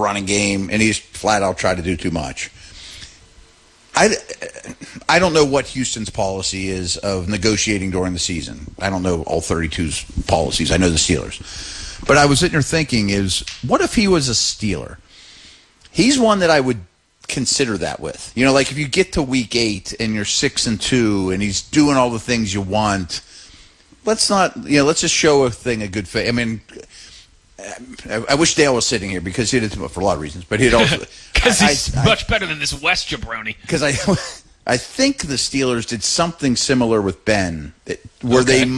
running game, and he's flat out tried to do too much. I don't know what Houston's policy is of negotiating during the season. I don't know all 32's policies. I know the Steelers. But I was sitting there thinking what if he was a Steeler? He's one that I would consider that with. Like if you get to week 8 and you're 6-2 and he's doing all the things you want, let's just show a thing a good faith. I mean, I wish Dale was sitting here because he did for a lot of reasons, but he'd also because he's much better than this West jabroni. Because I think the Steelers did something similar with Ben, where there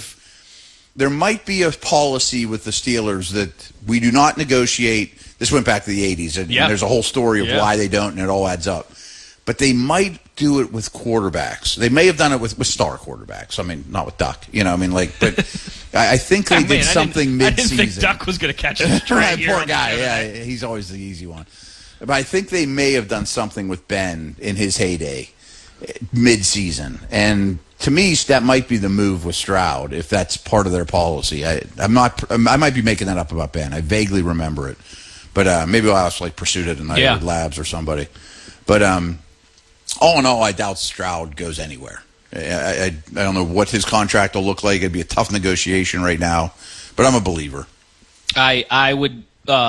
might be a policy with the Steelers that we do not negotiate. This went back to the 80s, and there's a whole story of why they don't, and it all adds up. But they might do it with quarterbacks. They may have done it with star quarterbacks. I mean, not with Duck. But I think they did something mid-season. I didn't think Duck was going to catch a straight. Poor guy. Yeah, he's always the easy one. But I think they may have done something with Ben in his heyday, mid-season. And to me, that might be the move with Stroud, if that's part of their policy. I might be making that up about Ben. I vaguely remember it. But maybe I'll also pursue it in Labs or somebody. But all in all, I doubt Stroud goes anywhere. I don't know what his contract will look like. It'd be a tough negotiation right now. But I'm a believer. I would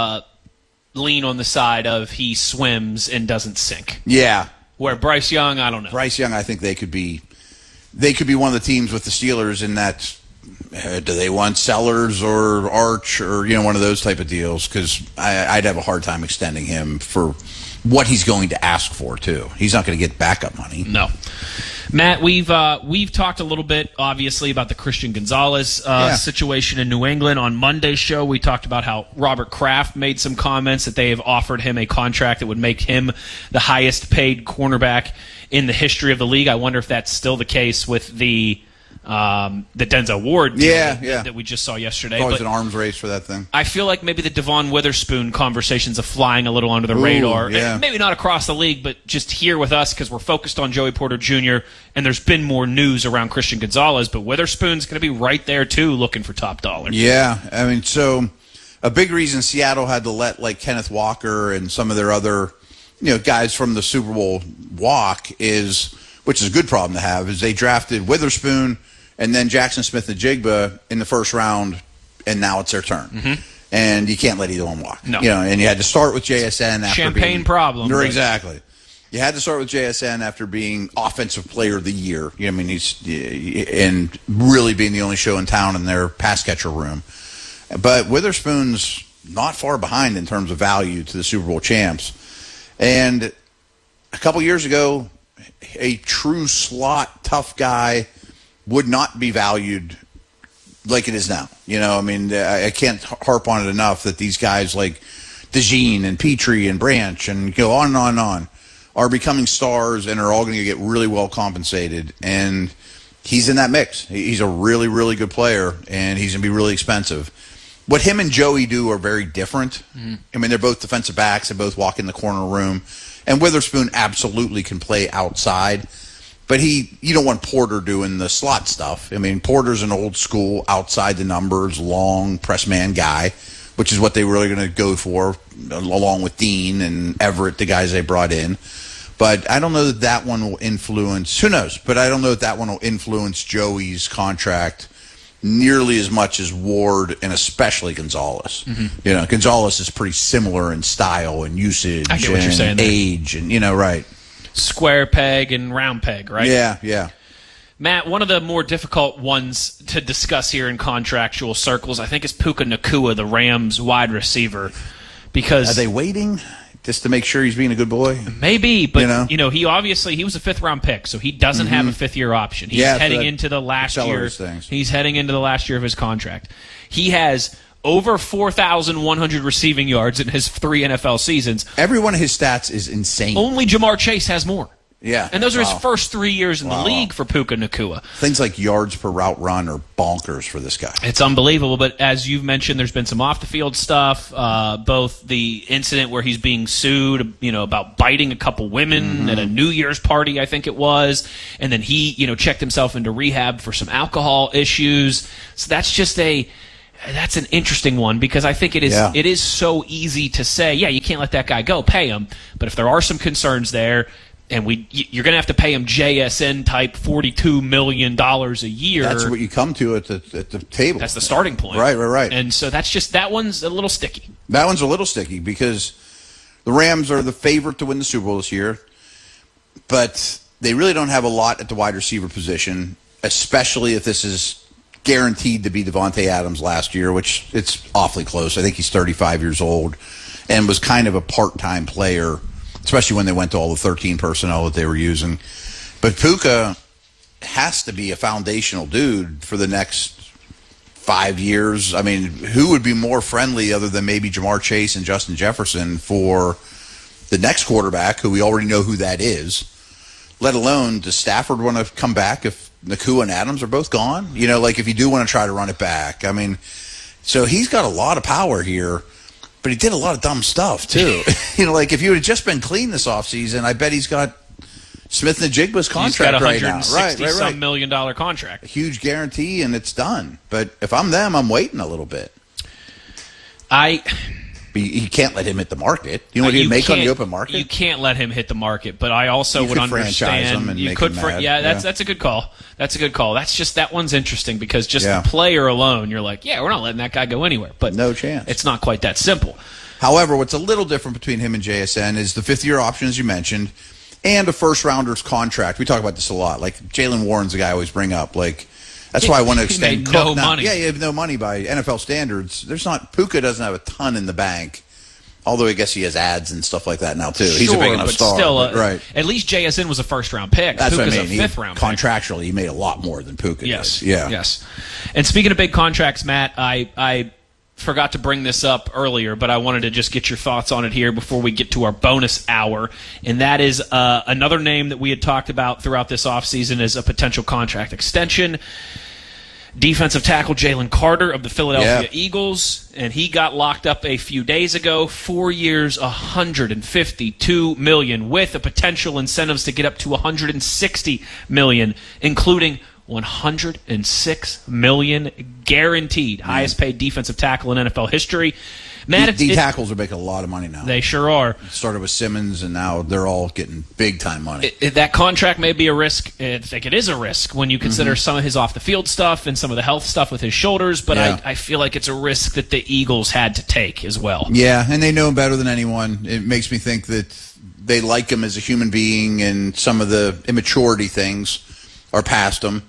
lean on the side of he swims and doesn't sink. Yeah. Where Bryce Young, I don't know. Bryce Young, I think they could be one of the teams with the Steelers in that. Do they want Sellers or Arch or one of those type of deals? Because I'd have a hard time extending him for what he's going to ask for too. He's not going to get backup money. No. Matt, we've talked a little bit, obviously, about the Christian Gonzalez situation in New England. On Monday's show, we talked about how Robert Kraft made some comments that they have offered him a contract that would make him the highest-paid cornerback in the history of the league. I wonder if that's still the case with the Denzel Ward deal that we just saw yesterday. It's always an arms race for that thing. I feel like maybe the Devon Witherspoon conversations are flying a little under the radar. Yeah. Maybe not across the league, but just here with us because we're focused on Joey Porter Jr., and there's been more news around Christian Gonzalez, but Witherspoon's going to be right there, too, looking for top dollar. Yeah, I mean, so a big reason Seattle had to let Kenneth Walker and some of their other guys from the Super Bowl walk which is a good problem to have, is they drafted Witherspoon and then Jackson Smith-Njigba in the first round, and now it's their turn. Mm-hmm. And you can't let either one walk. No. And you had to start with JSN after Champagne problem. Exactly. You had to start with JSN after being Offensive Player of the Year. And really being the only show in town in their pass catcher room. But Witherspoon's not far behind in terms of value to the Super Bowl champs. And a couple years ago, a true slot tough guy would not be valued like it is now. I can't harp on it enough that these guys like DeJean and Petrie and Branch and go on and on and on are becoming stars and are all going to get really well compensated. And he's in that mix. He's a really, really good player, and he's going to be really expensive. What him and Joey do are very different. Mm-hmm. I mean, they're both defensive backs. They both walk in the corner room. And Witherspoon absolutely can play outside. But you don't want Porter doing the slot stuff. I mean, Porter's an old school, outside the numbers, long press man guy, which is what they were really going to go for, along with Dean and Everett, the guys they brought in. But I don't know that one will influence. Who knows? But I don't know that one will influence Joey's contract nearly as much as Ward and especially Gonzalez. Mm-hmm. Gonzalez is pretty similar in style and usage and age and right. Square peg and round peg, right? Yeah. Matt, one of the more difficult ones to discuss here in contractual circles, I think, is Puka Nacua, the Rams wide receiver. Because are they waiting just to make sure he's being a good boy? Maybe, but he was a fifth-round pick, so he doesn't have a fifth-year option. He's heading into the last year. He's heading into the last year of his contract. He has over 4,100 receiving yards in his 3 NFL seasons. Every one of his stats is insane. Only Jamar Chase has more. Yeah. And those are his first 3 years in the league for Puka Nacua. Things like yards per route run are bonkers for this guy. It's unbelievable, but as you've mentioned, there's been some off-the-field stuff, both the incident where he's being sued, about biting a couple women at a New Year's party, I think it was, and then he, checked himself into rehab for some alcohol issues. So that's just That's an interesting one because I think it is so easy to say, yeah, you can't let that guy go, pay him. But if there are some concerns there, and you're going to have to pay him JSN type $42 million a year. That's what you come to at the table. That's the starting point. Right. And so that one's a little sticky. That one's a little sticky because the Rams are the favorite to win the Super Bowl this year, but they really don't have a lot at the wide receiver position, especially if this is guaranteed to be Devontae Adams last year, which it's awfully close. I think he's 35 years old and was kind of a part-time player, especially when they went to all the 13 personnel that they were using. But Puka has to be a foundational dude for the next 5 years. I mean, who would be more friendly other than maybe Jamar Chase and Justin Jefferson for the next quarterback, who we already know who that is, let alone does Stafford want to come back if Nakua and Adams are both gone? If you do want to try to run it back. I mean, so he's got a lot of power here, but he did a lot of dumb stuff, too. If you would have just been clean this offseason, I bet he's got Smith-Njigba's contract right now. $160-some million contract. A huge guarantee, and it's done. But if I'm them, I'm waiting a little bit. You can't let him hit the market. You know what he'd make on the open market? You can't let him hit the market, but I also would understand. Franchise him and make him mad. That's a good call. That's a good call. That one's interesting because the player alone, you're like, yeah, we're not letting that guy go anywhere. But no chance. It's not quite that simple. However, what's a little different between him and JSN is the fifth-year option, as you mentioned, and a first-rounder's contract. We talk about this a lot. Like Jaylen Warren's the guy I always bring up. That's why I want to extend Cook. No money. Yeah, you have no money by NFL standards. Puka doesn't have a ton in the bank. Although I guess he has ads and stuff like that now too. He's a big enough star. Still, right. At least JSN was a first-round pick. That's Puka's what I mean. a fifth-round pick. Contractually, he made a lot more than Puka did. Yes. And speaking of big contracts, Matt, I forgot to bring this up earlier, but I wanted to just get your thoughts on it here before we get to our bonus hour. And that is another name that we had talked about throughout this offseason as a potential contract extension. Defensive tackle Jalen Carter of the Philadelphia Eagles, and he got locked up a few days ago. 4 years, $152 million, with a potential incentives to get up to $160 million, including $106 million guaranteed. Highest paid defensive tackle in NFL history. Matt, tackles are making a lot of money now. They sure are. It started with Simmons, and now they're all getting big-time money. That contract may be a risk. I think it is a risk when you consider some of his off-the-field stuff and some of the health stuff with his shoulders, but I feel like it's a risk that the Eagles had to take as well. Yeah, and they know him better than anyone. It makes me think that they like him as a human being, and some of the immaturity things are past him.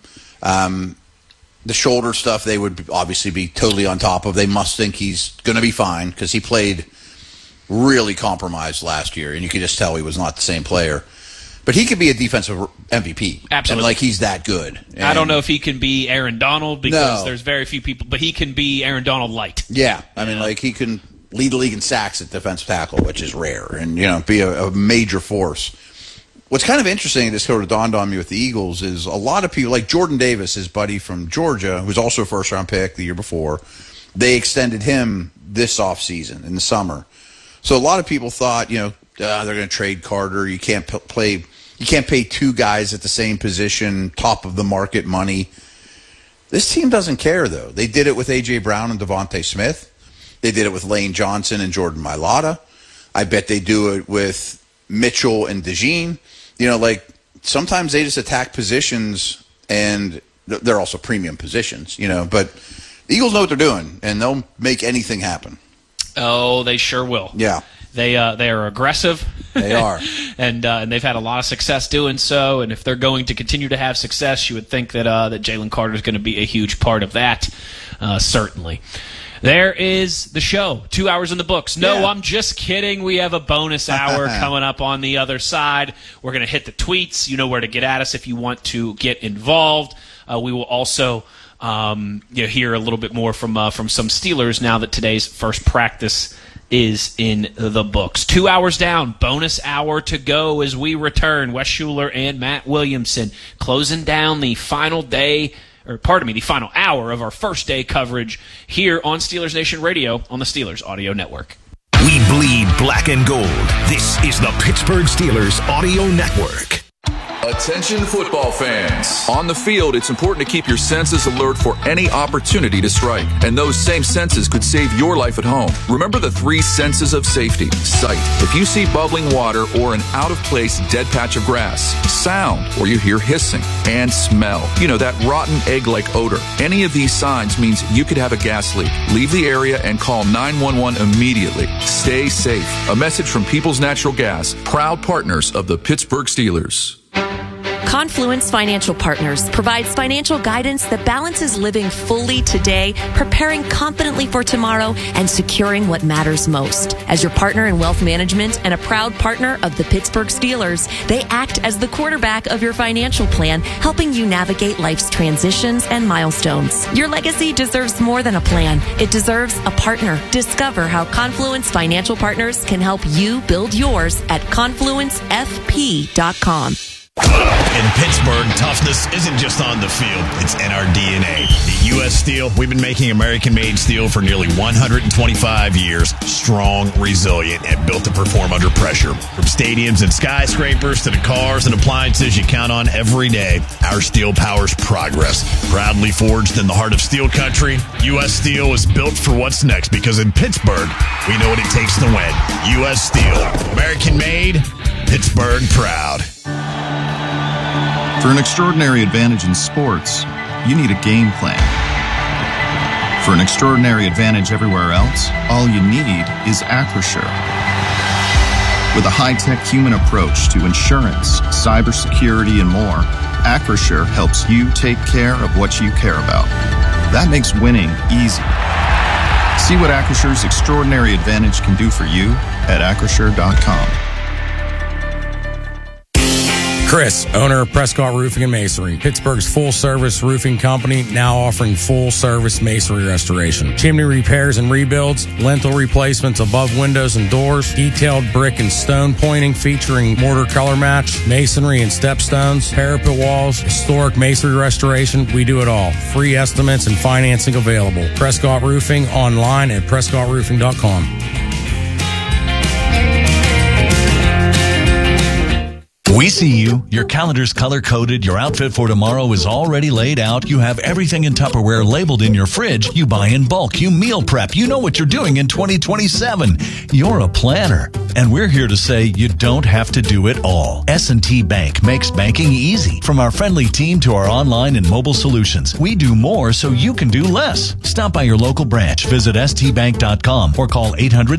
The shoulder stuff, they would obviously be totally on top of. They must think he's going to be fine because he played really compromised last year, and you could just tell he was not the same player. But he could be a defensive MVP. Absolutely. And, he's that good. And I don't know if he can be Aaron Donald because there's very few people, but he can be Aaron Donald light. Yeah. I mean, he can lead the league in sacks at defensive tackle, which is rare, and, be a major force. What's kind of interesting that sort of dawned on me with the Eagles is a lot of people, like Jordan Davis, his buddy from Georgia, who's also a first-round pick the year before, they extended him this offseason in the summer. So a lot of people thought, they're going to trade Carter. You can't pay two guys at the same position, top of the market money. This team doesn't care, though. They did it with A.J. Brown and Devontae Smith. They did it with Lane Johnson and Jordan Mailata. I bet they do it with Mitchell and DeJean. Sometimes they just attack positions, and they're also premium positions, but the Eagles know what they're doing, and they'll make anything happen. Oh, they sure will. Yeah. They are aggressive. They are. and they've had a lot of success doing so, and if they're going to continue to have success, you would think that Jalen Carter is going to be a huge part of that, certainly. There is the show. 2 hours in the books. No, I'm just kidding. We have a bonus hour coming up on the other side. We're going to hit the tweets. You know where to get at us if you want to get involved. We will also hear a little bit more from some Steelers now that today's first practice is in the books. 2 hours down. Bonus hour to go as we return. Wes Schuler and Matt Williamson closing down the final hour of our first day coverage here on Steelers Nation Radio on the Steelers Audio Network. We bleed black and gold. This is the Pittsburgh Steelers Audio Network. Attention football fans. On the field, it's important to keep your senses alert for any opportunity to strike. And those same senses could save your life at home. Remember the 3 senses of safety. Sight, if you see bubbling water or an out-of-place dead patch of grass. Sound, or you hear hissing. And smell, you know, that rotten egg-like odor. Any of these signs means you could have a gas leak. Leave the area and call 911 immediately. Stay safe. A message from People's Natural Gas, proud partners of the Pittsburgh Steelers. Confluence Financial Partners provides financial guidance that balances living fully today, preparing confidently for tomorrow, and securing what matters most. As your partner in wealth management and a proud partner of the Pittsburgh Steelers, they act as the quarterback of your financial plan, helping you navigate life's transitions and milestones. Your legacy deserves more than a plan. It deserves a partner. Discover how Confluence Financial Partners can help you build yours at confluencefp.com. In Pittsburgh, toughness isn't just on the field, it's in our DNA. At U.S. Steel, we've been making American-made steel for nearly 125 years. Strong, resilient, and built to perform under pressure. From stadiums and skyscrapers to the cars and appliances you count on every day, our steel powers progress. Proudly forged in the heart of steel country, U.S. Steel is built for what's next because in Pittsburgh, we know what it takes to win. U.S. Steel, American-made, Pittsburgh proud. For an extraordinary advantage in sports, you need a game plan. For an extraordinary advantage everywhere else, all you need is Acrisure. With a high-tech human approach to insurance, cybersecurity, and more, Acrisure helps you take care of what you care about. That makes winning easy. See what Acrisure's extraordinary advantage can do for you at Acrisure.com. Chris, owner of Prescott Roofing and Masonry, Pittsburgh's full-service roofing company, now offering full-service masonry restoration, chimney repairs and rebuilds, lintel replacements above windows and doors, detailed brick and stone pointing featuring mortar color match, masonry and stepstones, parapet walls, historic masonry restoration. We do it all. Free estimates and financing available. Prescott Roofing online at PrescottRoofing.com. We see you. Your calendar's color-coded. Your outfit for tomorrow is already laid out. You have everything in Tupperware labeled in your fridge. You buy in bulk. You meal prep. You know what you're doing in 2027. You're a planner. And we're here to say you don't have to do it all. S&T Bank makes banking easy. From our friendly team to our online and mobile solutions, we do more so you can do less. Stop by your local branch. Visit stbank.com or call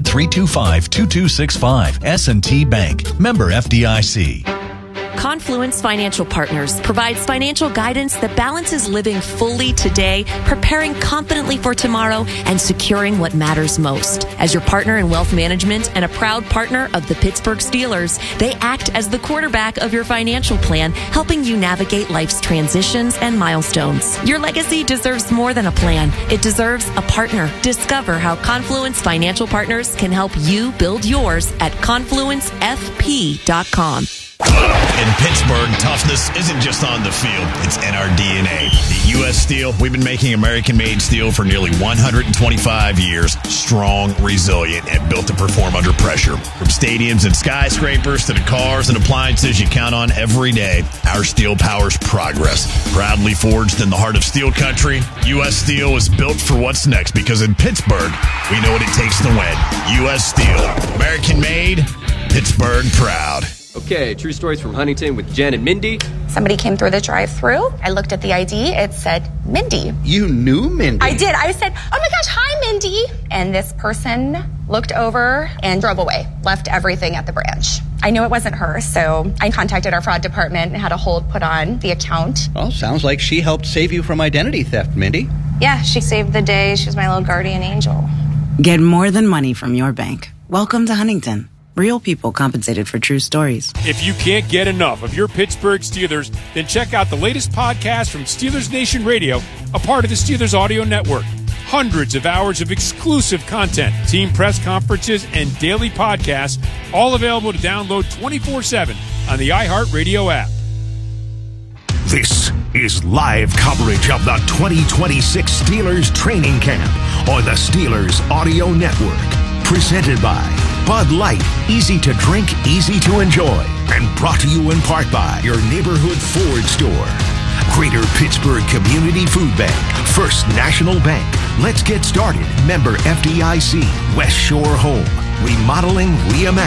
800-325-2265. S&T Bank. Member FDIC. Confluence Financial Partners provides financial guidance that balances living fully today, preparing confidently for tomorrow, and securing what matters most. As your partner in wealth management and a proud partner of the Pittsburgh Steelers, they act as the quarterback of your financial plan, helping you navigate life's transitions and milestones. Your legacy deserves more than a plan. It deserves a partner. Discover how Confluence Financial Partners can help you build yours at confluencefp.com. In Pittsburgh, toughness isn't just on the field, it's in our DNA. At U.S. Steel, we've been making American-made steel for nearly 125 years. Strong, resilient, and built to perform under pressure. From stadiums and skyscrapers to the cars and appliances you count on every day, our steel powers progress. Proudly forged in the heart of steel country, U.S. Steel is built for what's next because in Pittsburgh, we know what it takes to win. U.S. Steel, American-made, Pittsburgh proud. Okay, true stories from Huntington with Jen and Mindy. Somebody came through the drive-thru. I looked at the ID. It said Mindy. You knew Mindy? I did. I said, oh my gosh, hi, Mindy. And this person looked over and drove away, left everything at the branch. I knew it wasn't her, so I contacted our fraud department and had a hold put on the account. Well, sounds like she helped save you from identity theft, Mindy. Yeah, she saved the day. She was my little guardian angel. Get more than money from your bank. Welcome to Huntington. Real people compensated for true stories. If you can't get enough of your Pittsburgh Steelers, then check out the latest podcast from Steelers Nation Radio, a part of the Steelers Audio Network. Hundreds of hours of exclusive content, team press conferences, and daily podcasts, all available to download 24/7 on the iHeartRadio app. This is live coverage of the 2026 Steelers training camp on the Steelers Audio Network. Presented by Bud Light, easy to drink, easy to enjoy. And brought to you in part by your neighborhood Ford store. Greater Pittsburgh Community Food Bank. First National Bank. Let's get started. Member FDIC. West Shore Home. Remodeling, reimagining.